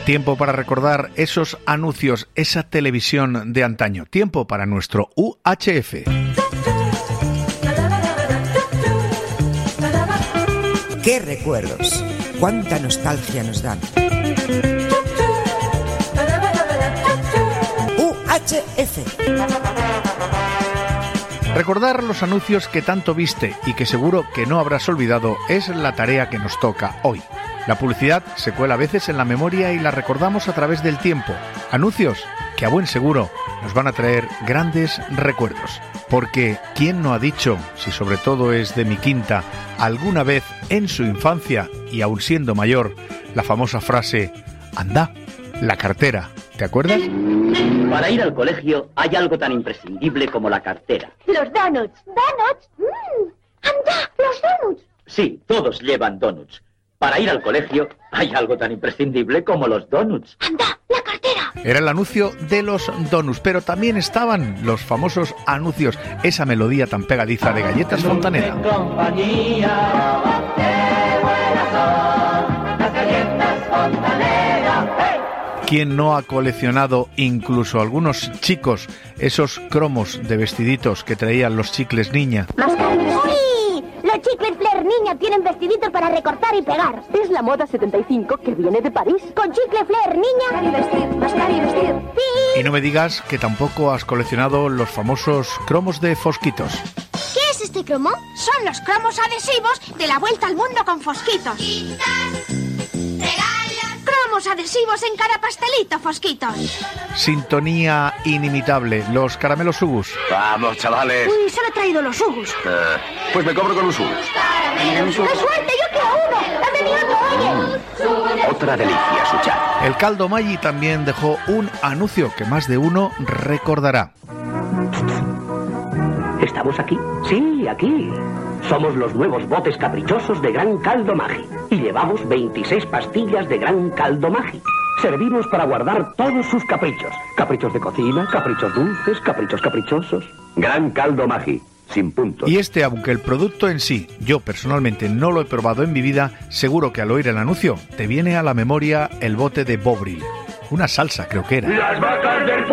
Tiempo para recordar esos anuncios, esa televisión de antaño. Tiempo para nuestro UHF. ¡Qué recuerdos! ¡Cuánta nostalgia nos dan! UHF. Recordar los anuncios que tanto viste y que seguro que no habrás olvidado es la tarea que nos toca hoy. La publicidad se cuela a veces en la memoria y la recordamos a través del tiempo. Anuncios que a buen seguro nos van a traer grandes recuerdos. Porque, ¿quién no ha dicho, si sobre todo es de mi quinta, alguna vez en su infancia y aún siendo mayor, la famosa frase, anda, la cartera, ¿te acuerdas? Para ir al colegio hay algo tan imprescindible como la cartera. Los donuts. ¿Donuts? ¡Anda! ¡Los donuts! Sí, todos llevan donuts. Para ir al colegio hay algo tan imprescindible como los donuts. ¡Anda! ¡La cartera! Era el anuncio de los donuts, pero también estaban los famosos anuncios, esa melodía tan pegadiza de Galletas Fontaneda. ¿Quién no ha coleccionado, incluso algunos chicos, esos cromos de vestiditos que traían los chicles niña? ¡Uy! Los chicles Flair niña tienen vestiditos para recortar y pegar. Es la moda 75 que viene de París. Con chicle Flair niña. Mascar y vestir. Y no me digas que tampoco has coleccionado los famosos cromos de Fosquitos. ¿Qué es este cromo? Son los cromos adhesivos de la vuelta al mundo con Fosquitos. Cromos adhesivos en cada pastelito, Fosquitos. Sintonía inimitable, los caramelos Ugus. Vamos, chavales. Uy, solo he traído los Ugus. Pues me cobro con los Ugus. ¡Qué suerte! ¡Yo quiero uno! ¡Dame mi otro, oye! Otra delicia, Suchar. El caldo Maggi también dejó un anuncio que más de uno recordará. ¿Estamos aquí? Sí, aquí. Somos los nuevos botes caprichosos de Gran Caldo Maggi. Y llevamos 26 pastillas de Gran Caldo Maggi. Servimos para guardar todos sus caprichos. Caprichos de cocina, caprichos dulces, caprichos caprichosos. Gran Caldo Maggi, sin puntos. Y aunque el producto en sí, yo personalmente no lo he probado en mi vida, seguro que al oír el anuncio te viene a la memoria el bote de Bovril. Una salsa, creo que era. Las vacas del